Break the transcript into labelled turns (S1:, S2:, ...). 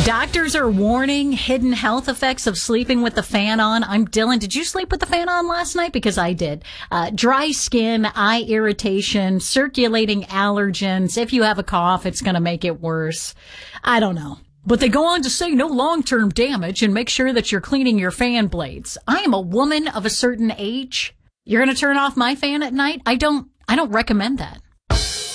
S1: Doctors are warning hidden health effects of sleeping with the fan on. I'm Dylan. Did you sleep with the fan on last night? Because I did. Dry skin, eye irritation, circulating allergens. If you have a cough, it's going to make it worse. I don't know. But they go on to say no long-term damage and make sure that you're cleaning your fan blades. I am a woman of a certain age. You're going to turn off my fan at night? I don't recommend that.